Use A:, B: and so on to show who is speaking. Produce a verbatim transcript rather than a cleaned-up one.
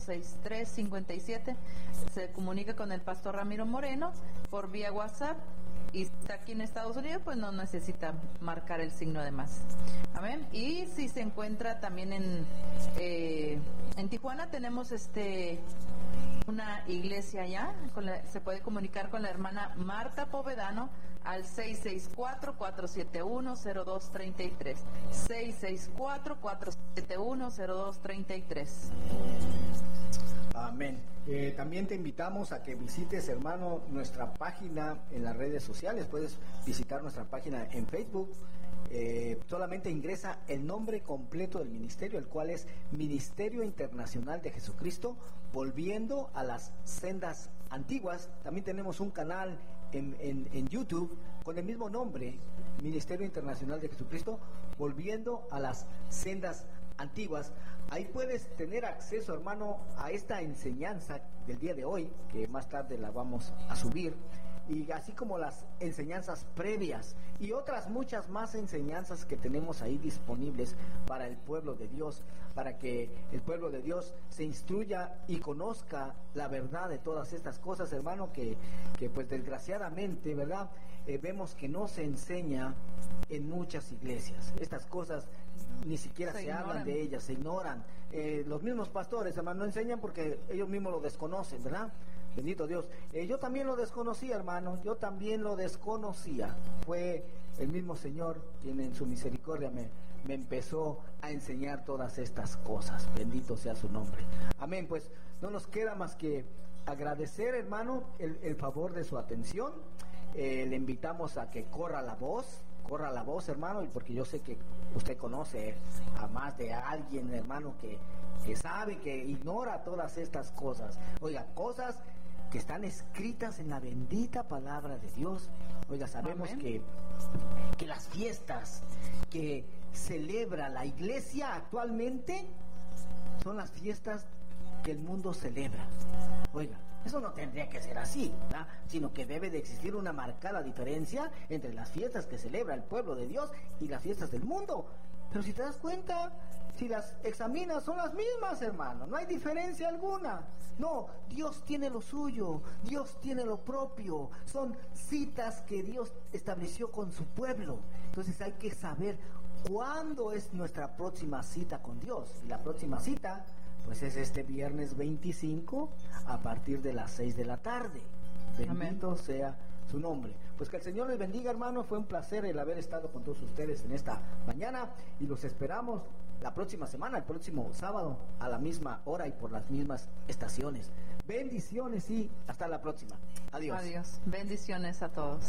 A: sesenta y tres cincuenta y siete. Se comunica con el pastor Ramiro Moreno por vía WhatsApp. Y si está aquí en Estados Unidos, pues no necesita marcar el signo de más. Amén. Y si se encuentra también en eh, en Tijuana, tenemos este una iglesia allá. Con la, se puede comunicar con la hermana Marta Povedano al seis seis cuatro, cuatro siete uno, cero dos tres tres. seis seis cuatro, cuatro siete uno, cero dos tres tres.
B: Amén. Eh, también te invitamos a que visites, hermano, nuestra página en las redes sociales. Puedes visitar nuestra página en Facebook. Eh, solamente ingresa el nombre completo del ministerio, el cual es Ministerio Internacional de Jesucristo, volviendo a las sendas antiguas. También tenemos un canal en, en, en YouTube con el mismo nombre, Ministerio Internacional de Jesucristo, volviendo a las sendas antiguas. Ahí puedes tener acceso, hermano, a esta enseñanza del día de hoy, que más tarde la vamos a subir, y así como las enseñanzas previas y otras muchas más enseñanzas que tenemos ahí disponibles para el pueblo de Dios, para que el pueblo de Dios se instruya y conozca la verdad de todas estas cosas, hermano, que, que pues desgraciadamente, ¿verdad? Eh, vemos que no se enseña en muchas iglesias. Estas cosas ni siquiera se, se hablan de ellas, se ignoran. Eh, los mismos pastores, hermano, no enseñan porque ellos mismos lo desconocen, ¿verdad? Bendito Dios. Eh, yo también lo desconocía, hermano, yo también lo desconocía. Fue el mismo Señor quien en su misericordia me, me empezó a enseñar todas estas cosas. Bendito sea su nombre. Amén. Pues no nos queda más que agradecer, hermano, el, el favor de su atención. Eh, le invitamos a que corra la voz, corra la voz, hermano, porque yo sé que usted conoce a más de alguien, hermano, que, que sabe, que ignora todas estas cosas. Oiga, cosas que están escritas en la bendita palabra de Dios. Oiga, sabemos que, que las fiestas que celebra la iglesia actualmente son las fiestas que el mundo celebra. Oiga, eso no tendría que ser así, ¿verdad? Sino que debe de existir una marcada diferencia entre las fiestas que celebra el pueblo de Dios y las fiestas del mundo. Pero si te das cuenta, si las examinas, son las mismas, hermano. No hay diferencia alguna. No, Dios tiene lo suyo, Dios tiene lo propio. Son citas que Dios estableció con su pueblo. Entonces hay que saber cuándo es nuestra próxima cita con Dios. Y la próxima cita, pues es este viernes veinticinco a partir de las seis de la tarde. Bendito Amén. Sea su nombre. Pues que el Señor les bendiga, hermano. Fue un placer el haber estado con todos ustedes en esta mañana y los esperamos la próxima semana, el próximo sábado, a la misma hora y por las mismas estaciones. Bendiciones y hasta la próxima. Adiós.
A: Adiós. Bendiciones a todos.